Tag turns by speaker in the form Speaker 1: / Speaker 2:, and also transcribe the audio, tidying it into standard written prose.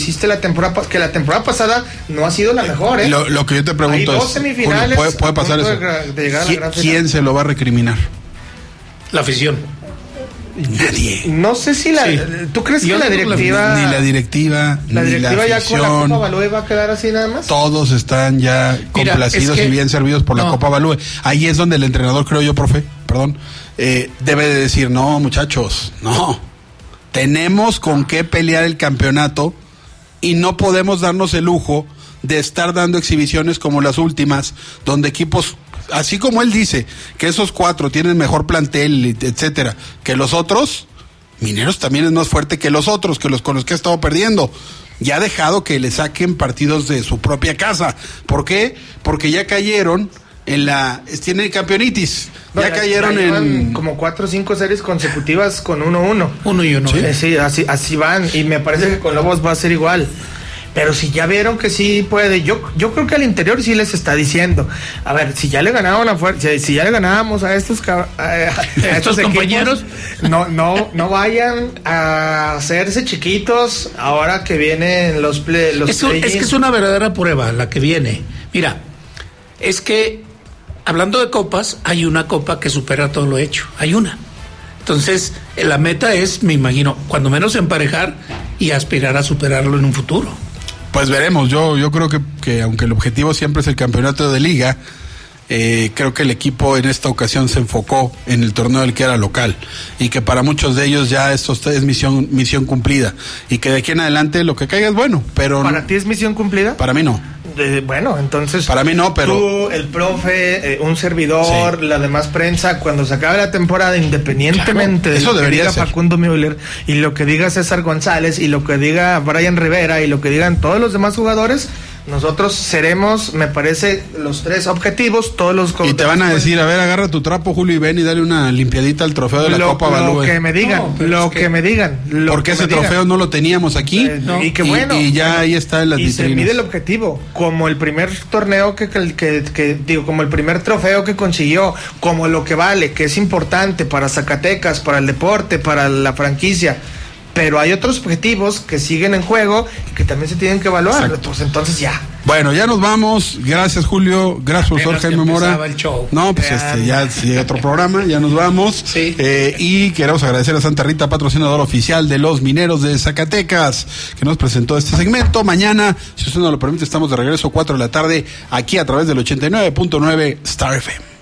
Speaker 1: hiciste la temporada pasada no ha sido la mejor, ¿eh?
Speaker 2: Lo que yo te pregunto
Speaker 1: hay 2 semifinales,
Speaker 2: Julio, puede pasar eso.
Speaker 1: De llegar a la gran final.
Speaker 2: ¿Quién se lo va a recriminar?
Speaker 3: La afición.
Speaker 2: Nadie.
Speaker 1: No sé si ¿tú crees que la directiva...
Speaker 2: Ni la directiva,
Speaker 1: la
Speaker 2: ni
Speaker 1: directiva
Speaker 2: la
Speaker 1: ya
Speaker 2: afición,
Speaker 1: con la Copa Balúe va a quedar así nada más?
Speaker 2: Todos están ya complacidos y bien servidos por la Copa Balúe. Ahí es donde el entrenador, creo yo, profe, debe de decir, no, muchachos, no. Tenemos con qué pelear el campeonato y no podemos darnos el lujo de estar dando exhibiciones como las últimas, donde equipos, así como él dice, que esos 4 tienen mejor plantel, etcétera, que los otros. Mineros también es más fuerte que los otros, con los que ha estado perdiendo. Ya ha dejado que le saquen partidos de su propia casa. ¿Por qué? Porque ya cayeron tienen campeonitis. Ya cayeron en
Speaker 1: como 4 o 5 series consecutivas con 1-1.
Speaker 3: 1-1.
Speaker 1: Sí, así van. Y me parece que con Lobos va a ser igual. Pero si ya vieron que sí puede, yo creo que al interior sí les está diciendo, a ver, si ya le ganaron si ya le ganábamos a estos
Speaker 3: compañeros,
Speaker 1: no vayan a hacerse chiquitos ahora que vienen los
Speaker 3: es que es una verdadera prueba la que viene. Mira, es que hablando de copas, hay una copa que supera todo lo hecho, hay una. Entonces, la meta es, me imagino, cuando menos emparejar y aspirar a superarlo en un futuro.
Speaker 2: Pues veremos, yo creo que aunque el objetivo siempre es el campeonato de liga, creo que el equipo en esta ocasión se enfocó en el torneo del que era local y que para muchos de ellos ya esto es misión cumplida y que de aquí en adelante lo que caiga es bueno, pero...
Speaker 1: ¿Para ti es misión cumplida?
Speaker 2: Para mí no.
Speaker 1: Bueno, entonces...
Speaker 2: Para mí no, pero...
Speaker 1: Tú, el profe, un servidor, sí, la demás prensa, cuando se acabe la temporada, independientemente de lo que diga Facundo Müller y lo que diga César González y lo que diga Brian Rivera y lo que digan todos los demás jugadores, nosotros seremos, me parece, los 3 objetivos, todos los...
Speaker 2: Y te van a decir, a ver, agarra tu trapo, Julio, y ven y dale una limpiadita al trofeo de la Copa Balúe.
Speaker 1: Lo que me digan,
Speaker 2: porque ese trofeo no lo teníamos aquí,
Speaker 1: y que bueno.
Speaker 2: Y ya ahí está en las vitrinas.
Speaker 1: Y se mide el objetivo, como el primer torneo como el primer trofeo que consiguió, como lo que vale, que es importante para Zacatecas, para el deporte, para la franquicia. Pero hay otros objetivos que siguen en juego y que también se tienen que evaluar. Exacto. Pues entonces ya.
Speaker 2: Bueno, ya nos vamos. Gracias, Julio. Gracias, profesor Jaime Mora. No, pues ya sigue otro programa. Ya nos vamos.
Speaker 3: Sí.
Speaker 2: Y queremos agradecer a Santa Rita, patrocinador oficial de los Mineros de Zacatecas, que nos presentó este segmento. Mañana, si usted nos lo permite, estamos de regreso 4 de la tarde aquí a través del 89.9 Star FM.